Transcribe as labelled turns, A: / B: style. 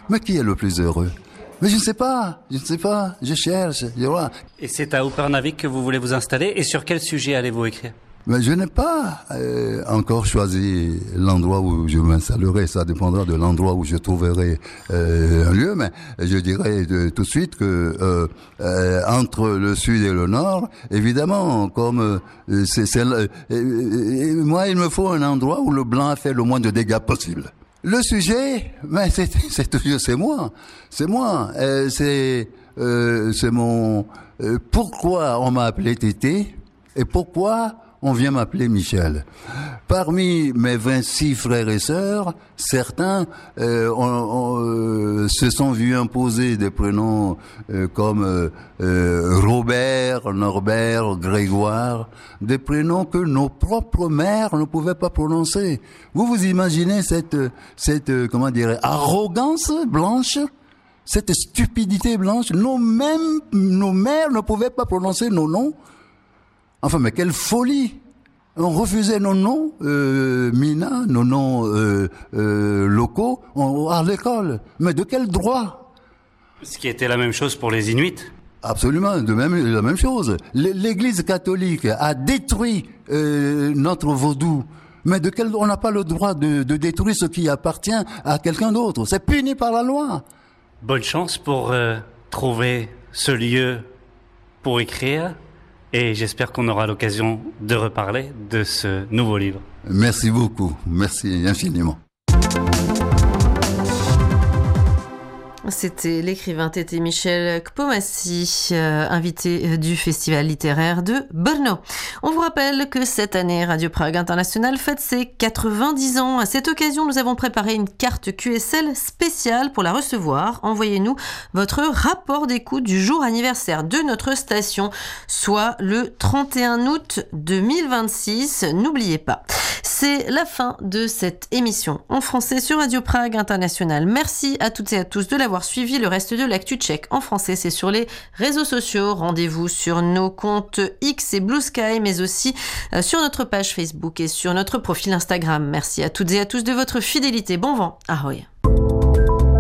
A: Mais qui est le plus heureux? Mais je ne sais pas, je cherche, je vois.
B: Et c'est à Upernavik que vous voulez vous installer? Et sur quel sujet allez-vous écrire?
A: Mais je n'ai pas encore choisi l'endroit où je m'installerai. Ça dépendra de l'endroit où je trouverai un lieu. Mais je dirais tout de suite que entre le sud et le nord, évidemment, comme moi, il me faut un endroit où le blanc fait le moins de dégâts possible. Le sujet, mais c'est toujours c'est moi, c'est mon pourquoi on m'a appelé Tété et pourquoi on vient m'appeler Michel. Parmi mes 26 frères et sœurs, certains se sont vus imposer des prénoms comme Robert, Norbert, Grégoire, des prénoms que nos propres mères ne pouvaient pas prononcer. Vous imaginez cette comment dire, arrogance blanche, cette stupidité blanche. Nos mères ne pouvaient pas prononcer nos noms. Enfin, mais quelle folie! On refusait nos noms, Mina, nos noms locaux à l'école. Mais de quel droit?
B: Ce qui était la même chose pour les Inuits.
A: Absolument, la même chose. L'Église catholique a détruit notre vaudou. Mais on n'a pas le droit de détruire ce qui appartient à quelqu'un d'autre. C'est puni par la loi.
B: Bonne chance pour trouver ce lieu pour écrire. Et j'espère qu'on aura l'occasion de reparler de ce nouveau livre.
A: Merci beaucoup. Merci infiniment.
C: C'était l'écrivain Tété Michel Kpomassi, invité du Festival littéraire de Brno. On vous rappelle que cette année, Radio Prague International fête ses 90 ans. À cette occasion, nous avons préparé une carte QSL spéciale pour la recevoir. Envoyez-nous votre rapport d'écoute du jour anniversaire de notre station, soit le 31 août 2026. N'oubliez pas. C'est la fin de cette émission en français sur Radio Prague International. Merci à toutes et à tous de l'avoir suivi. Le reste de l'actu tchèque en français, c'est sur les réseaux sociaux. Rendez-vous sur nos comptes X et Blue Sky, mais aussi sur notre page Facebook et sur notre profil Instagram. Merci à toutes et à tous de votre fidélité. Bon vent. Ahoy.